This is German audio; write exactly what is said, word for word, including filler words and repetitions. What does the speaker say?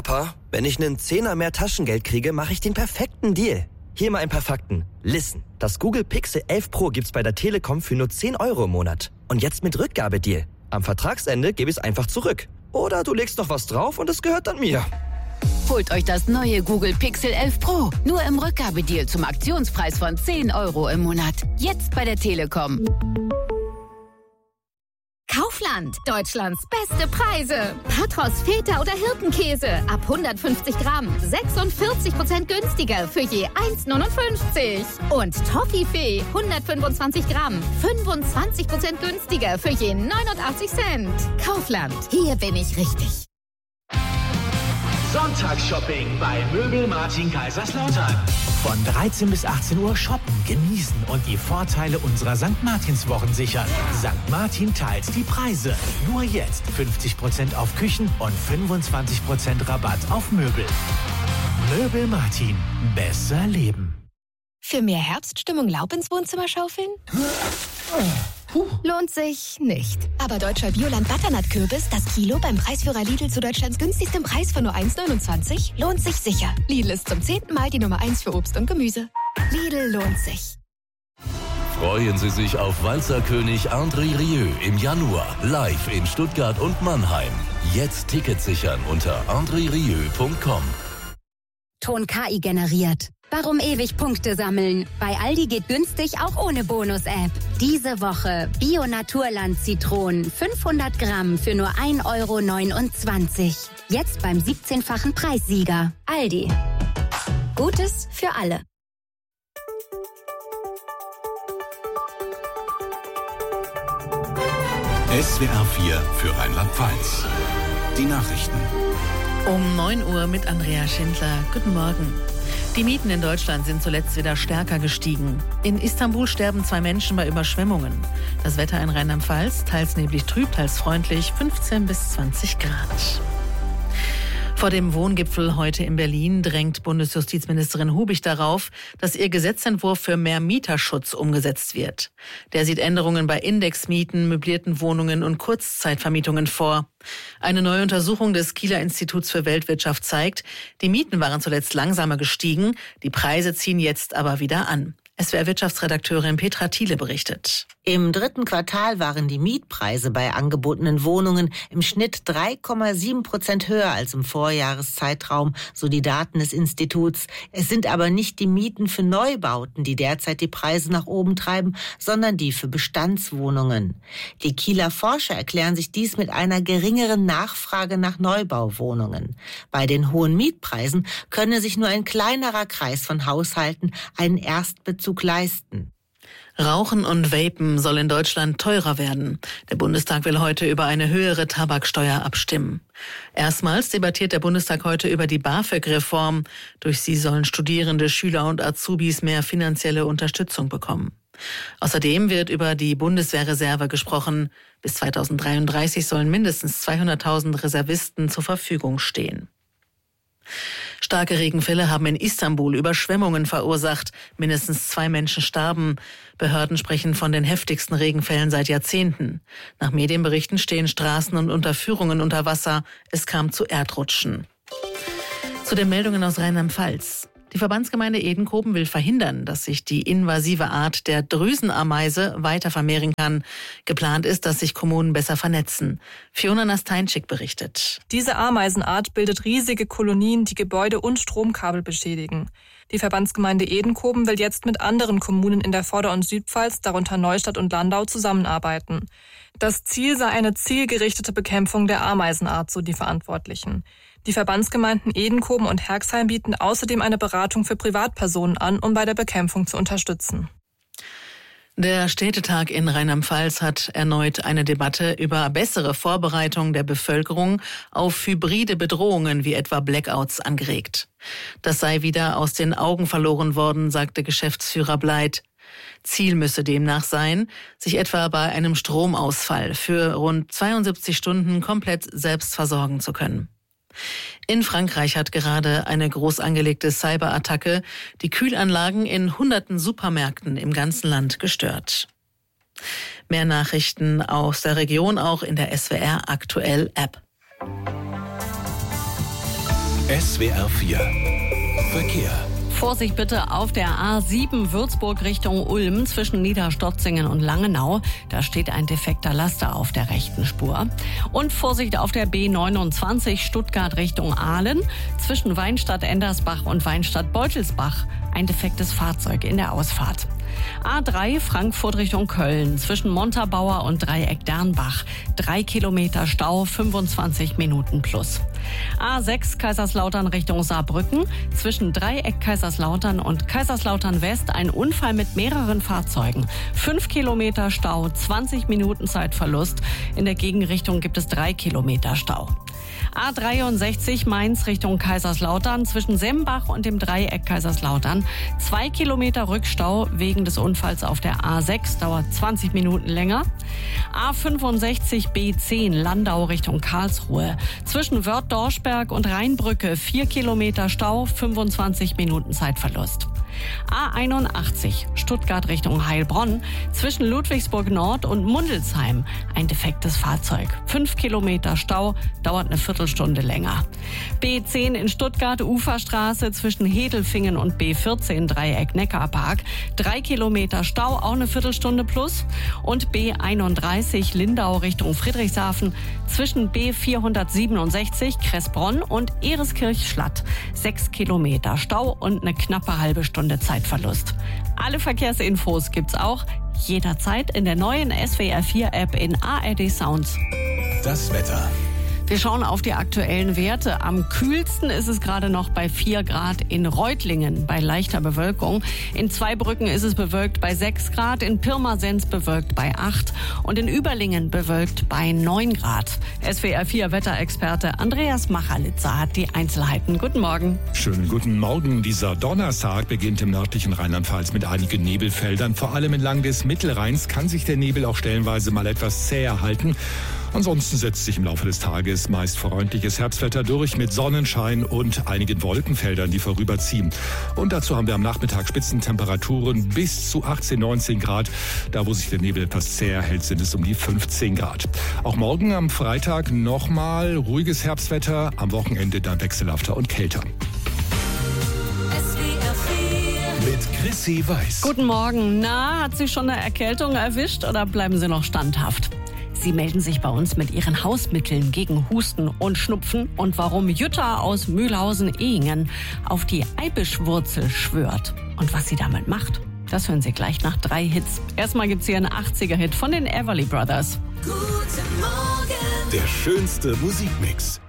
Papa, wenn ich einen Zehner mehr Taschengeld kriege, mache ich den perfekten Deal. Hier mal ein paar Fakten. Listen, das Google Pixel elf Pro gibt's bei der Telekom für nur zehn Euro im Monat. Und jetzt mit Rückgabedeal. Am Vertragsende gebe ich es einfach zurück. Oder du legst noch was drauf und es gehört dann mir. Holt euch das neue Google Pixel elf Pro. Nur im Rückgabedeal zum Aktionspreis von zehn Euro im Monat. Jetzt bei der Telekom. Kaufland, Deutschlands beste Preise. Patros, Feta oder Hirtenkäse ab hundertfünfzig Gramm, sechsundvierzig Prozent günstiger für je eins neunundfünfzig. Und Toffifee, hundertfünfundzwanzig Gramm, fünfundzwanzig Prozent günstiger für je neunundachtzig Cent. Kaufland, hier bin ich richtig. Sonntagsshopping bei Möbel Martin Kaiserslautern. Von dreizehn bis achtzehn Uhr shoppen, genießen und die Vorteile unserer Sankt Martinswochen sichern. Sankt Martin teilt die Preise. Nur jetzt fünfzig Prozent auf Küchen und fünfundzwanzig Prozent Rabatt auf Möbel. Möbel Martin. Besser leben. Für mehr Herbststimmung Laub ins Wohnzimmer schaufeln? Lohnt sich nicht. Aber deutscher Bioland Butternut-Kürbis, das Kilo beim Preisführer Lidl zu Deutschlands günstigstem Preis von nur eins neunundzwanzig, lohnt sich sicher. Lidl ist zum zehnten Mal die Nummer eins für Obst und Gemüse. Lidl lohnt sich. Freuen Sie sich auf Walzerkönig André Rieu im Januar live in Stuttgart und Mannheim. Jetzt Tickets sichern unter andre rieu punkt com. Ton K I generiert. Warum ewig Punkte sammeln? Bei Aldi geht günstig auch ohne Bonus-App. Diese Woche Bio-Naturland-Zitronen fünfhundert Gramm für nur ein Euro neunundzwanzig. Jetzt beim siebzehnfachen Preissieger. Aldi. Gutes für alle. S W R vier für Rheinland-Pfalz. Die Nachrichten. Um neun Uhr mit Andrea Schindler. Guten Morgen. Die Mieten in Deutschland sind zuletzt wieder stärker gestiegen. In Istanbul sterben zwei Menschen bei Überschwemmungen. Das Wetter in Rheinland-Pfalz, teils neblig trüb, teils freundlich, fünfzehn bis zwanzig Grad. Vor dem Wohngipfel heute in Berlin drängt Bundesjustizministerin Hubig darauf, dass ihr Gesetzentwurf für mehr Mieterschutz umgesetzt wird. Der sieht Änderungen bei Indexmieten, möblierten Wohnungen und Kurzzeitvermietungen vor. Eine neue Untersuchung des Kieler Instituts für Weltwirtschaft zeigt, die Mieten waren zuletzt langsamer gestiegen, die Preise ziehen jetzt aber wieder an. S W R-Wirtschaftsredakteurin Petra Thiele berichtet. Im dritten Quartal waren die Mietpreise bei angebotenen Wohnungen im Schnitt drei Komma sieben Prozent höher als im Vorjahreszeitraum, so die Daten des Instituts. Es sind aber nicht die Mieten für Neubauten, die derzeit die Preise nach oben treiben, sondern die für Bestandswohnungen. Die Kieler Forscher erklären sich dies mit einer geringeren Nachfrage nach Neubauwohnungen. Bei den hohen Mietpreisen könne sich nur ein kleinerer Kreis von Haushalten einen Erstbezug leisten. Rauchen und Vapen soll in Deutschland teurer werden. Der Bundestag will heute über eine höhere Tabaksteuer abstimmen. Erstmals debattiert der Bundestag heute über die BAföG-Reform. Durch sie sollen Studierende, Schüler und Azubis mehr finanzielle Unterstützung bekommen. Außerdem wird über die Bundeswehrreserve gesprochen. Bis zweitausenddreiunddreißig sollen mindestens zweihunderttausend Reservisten zur Verfügung stehen. Starke Regenfälle haben in Istanbul Überschwemmungen verursacht. Mindestens zwei Menschen starben. Behörden sprechen von den heftigsten Regenfällen seit Jahrzehnten. Nach Medienberichten stehen Straßen und Unterführungen unter Wasser. Es kam zu Erdrutschen. Zu den Meldungen aus Rheinland-Pfalz. Die Verbandsgemeinde Edenkoben will verhindern, dass sich die invasive Art der Drüsenameise weiter vermehren kann. Geplant ist, dass sich Kommunen besser vernetzen. Fiona Nasteinczyk berichtet. Diese Ameisenart bildet riesige Kolonien, die Gebäude und Stromkabel beschädigen. Die Verbandsgemeinde Edenkoben will jetzt mit anderen Kommunen in der Vorder- und Südpfalz, darunter Neustadt und Landau, zusammenarbeiten. Das Ziel sei eine zielgerichtete Bekämpfung der Ameisenart, so die Verantwortlichen. Die Verbandsgemeinden Edenkoben und Herxheim bieten außerdem eine Beratung für Privatpersonen an, um bei der Bekämpfung zu unterstützen. Der Städtetag in Rheinland-Pfalz hat erneut eine Debatte über bessere Vorbereitung der Bevölkerung auf hybride Bedrohungen wie etwa Blackouts angeregt. Das sei wieder aus den Augen verloren worden, sagte Geschäftsführer Bleit. Ziel müsse demnach sein, sich etwa bei einem Stromausfall für rund zweiundsiebzig Stunden komplett selbst versorgen zu können. In Frankreich hat gerade eine groß angelegte Cyberattacke die Kühlanlagen in hunderten Supermärkten im ganzen Land gestört. Mehr Nachrichten aus der Region auch in der S W R Aktuell App. S W R vier Verkehr. Vorsicht bitte auf der A sieben Würzburg Richtung Ulm zwischen Niederstotzingen und Langenau. Da steht ein defekter Laster auf der rechten Spur. Und Vorsicht auf der B neunundzwanzig Stuttgart Richtung Aalen zwischen Weinstadt-Endersbach und Weinstadt-Beutelsbach. Ein defektes Fahrzeug in der Ausfahrt. A drei Frankfurt Richtung Köln zwischen Montabaur und Dreieck Dernbach. Drei Kilometer Stau, fünfundzwanzig Minuten plus. A sechs Kaiserslautern Richtung Saarbrücken zwischen Dreieck Kaiserslautern und Kaiserslautern West ein Unfall mit mehreren Fahrzeugen. Fünf Kilometer Stau, zwanzig Minuten Zeitverlust. In der Gegenrichtung gibt es drei Kilometer Stau. A dreiundsechzig Mainz Richtung Kaiserslautern zwischen Sembach und dem Dreieck Kaiserslautern. Zwei Kilometer Rückstau wegen des Unfalls auf der A sechs, dauert zwanzig Minuten länger. A fünfundsechzig B zehn Landau Richtung Karlsruhe. Zwischen Wörth-Dorschberg und Rheinbrücke vier Kilometer Stau, fünfundzwanzig Minuten Zeitverlust. A einundachtzig Stuttgart Richtung Heilbronn zwischen Ludwigsburg Nord und Mundelsheim. Ein defektes Fahrzeug. Fünf Kilometer Stau, dauert eine Viertelstunde länger. B zehn in Stuttgart Uferstraße zwischen Hedelfingen und B vierzehn Dreieck Neckarpark. Drei Kilometer Stau, auch eine Viertelstunde plus. Und B einunddreißig Lindau Richtung Friedrichshafen zwischen B vierhundertsiebenundsechzig Kressbronn und Ereskirch-Schlatt. Sechs Kilometer Stau und eine knappe halbe Stunde Zeitverlust. Alle Verkehrsinfos gibt's auch jederzeit in der neuen S W R vier App in A R D Sounds. Das Wetter. Wir schauen auf die aktuellen Werte. Am kühlsten ist es gerade noch bei vier Grad in Reutlingen bei leichter Bewölkung. In Zweibrücken ist es bewölkt bei sechs Grad, in Pirmasens bewölkt bei acht und in Überlingen bewölkt bei neun Grad. S W R vier Wetterexperte Andreas Machalitzer hat die Einzelheiten. Guten Morgen. Schönen guten Morgen. Dieser Donnerstag beginnt im nördlichen Rheinland-Pfalz mit einigen Nebelfeldern. Vor allem entlang des Mittelrheins kann sich der Nebel auch stellenweise mal etwas zäher halten. Ansonsten setzt sich im Laufe des Tages meist freundliches Herbstwetter durch mit Sonnenschein und einigen Wolkenfeldern, die vorüberziehen. Und dazu haben wir am Nachmittag Spitzentemperaturen bis zu achtzehn, neunzehn Grad. Da, wo sich der Nebel etwas zäher hält, sind es um die fünfzehn Grad. Auch morgen am Freitag nochmal ruhiges Herbstwetter, am Wochenende dann wechselhafter und kälter. Mit Chrissy Weiß. Guten Morgen. Na, hat Sie schon eine Erkältung erwischt oder bleiben Sie noch standhaft? Sie melden sich bei uns mit Ihren Hausmitteln gegen Husten und Schnupfen und warum Jutta aus Mühlhausen-Ehingen auf die Eibischwurzel schwört und was sie damit macht. Das hören Sie gleich nach drei Hits. Erstmal gibt's hier einen achtziger-Hit von den Everly Brothers. Guten Morgen. Der schönste Musikmix.